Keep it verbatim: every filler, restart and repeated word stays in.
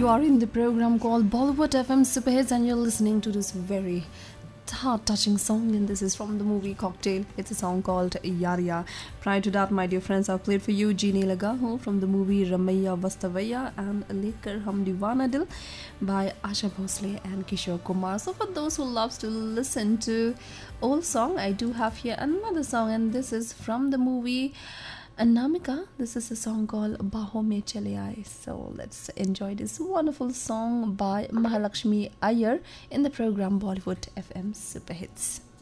you are in the program called Bollywood F M Super Hits, and you're listening to this very heart-touching song, and this is from the movie Cocktail. It's a song called Yariya. Prior to that, my dear friends, I've played for you Jeene Laga Ho from the movie Ramayya Vastavaya and Lekar Hum Deewana Dil by Asha Bhosle and Kishore Kumar. So for those who loves to listen to old song, I do have here another song, and this is from the movie Anamika. This is a song called Baho Mein Chale Aaye. So let's enjoy this wonderful song by Mahalakshmi Iyer in the program Bollywood F M Super Hits.